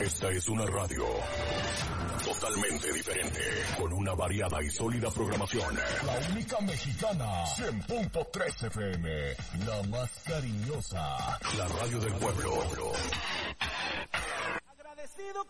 Esta es una radio totalmente diferente, con una variada y sólida programación. La única mexicana, 100.3 FM, la más cariñosa. La radio del pueblo. Agradecido